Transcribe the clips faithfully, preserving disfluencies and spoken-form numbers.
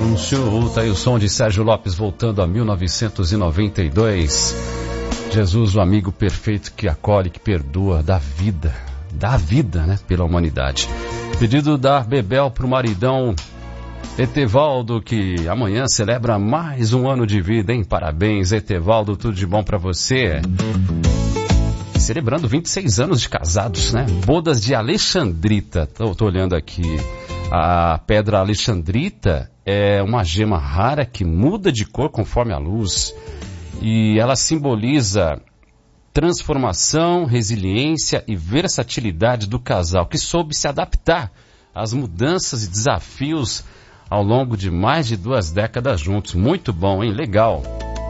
Show, tá aí o som de Sérgio Lopes voltando a mil novecentos e noventa e dois. Jesus, o amigo perfeito que acolhe, que perdoa, dá vida, dá vida, né, pela humanidade. Pedido da Bebel pro maridão Etevaldo, que amanhã celebra mais um ano de vida, hein? Parabéns, Etevaldo, tudo de bom pra você. Celebrando vinte e seis anos de casados, né? Bodas de Alexandrita, tô, tô olhando aqui. A pedra alexandrita é uma gema rara que muda de cor conforme a luz e ela simboliza transformação, resiliência e versatilidade do casal que soube se adaptar às mudanças e desafios ao longo de mais de duas décadas juntos. Muito bom, hein? Legal.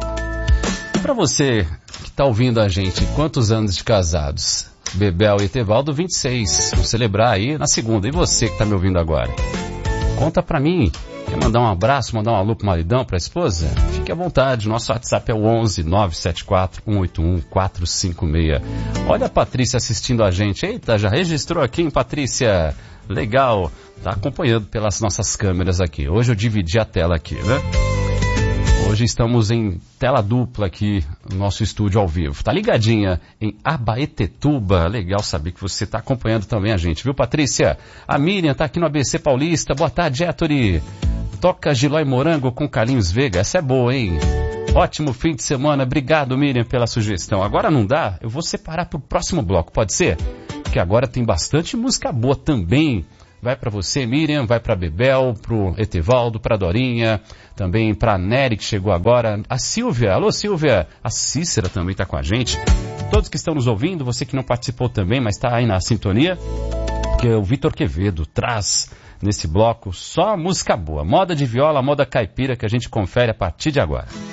E para você que está ouvindo a gente, quantos anos de casados? Bebel e Etevaldo, vinte e seis. Vou celebrar aí na segunda. E você que está me ouvindo agora? Conta pra mim. Quer mandar um abraço, mandar um alô pro maridão, pra esposa? Fique à vontade. Nosso WhatsApp é o onze nove sete quatro um oito um quatro cinco seis. Olha a Patrícia assistindo a gente. Eita, já registrou aqui, hein, Patrícia? Legal. Tá acompanhando pelas nossas câmeras aqui. Hoje eu dividi a tela aqui, né? Hoje estamos em tela dupla aqui no nosso estúdio ao vivo. Tá ligadinha em Abaetetuba. Legal saber que você está acompanhando também a gente, viu, Patrícia? A Miriam tá aqui no A B C Paulista. Boa tarde, Héctori. Toca Giló e Morango com Carlinhos Veiga. Essa é boa, hein? Ótimo fim de semana. Obrigado, Miriam, pela sugestão. Agora não dá? Eu vou separar para o próximo bloco, pode ser? Porque agora tem bastante música boa também. Vai para você, Miriam, vai para Bebel, pro Etevaldo, pra Dorinha, também pra Nery, que chegou agora, a Silvia, alô Silvia, a Cícera também tá com a gente, todos que estão nos ouvindo, você que não participou também, mas tá aí na sintonia, porque o Vitor Quevedo traz nesse bloco só música boa, moda de viola, moda caipira, que a gente confere a partir de agora.